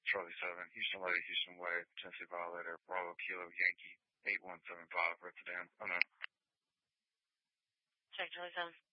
Charlie 7, Houston Lady, Houston Way, Tennessee Violator, Bravo Kilo Yankee, 8175, Rotterdam. Oh no. Check Charlie 7.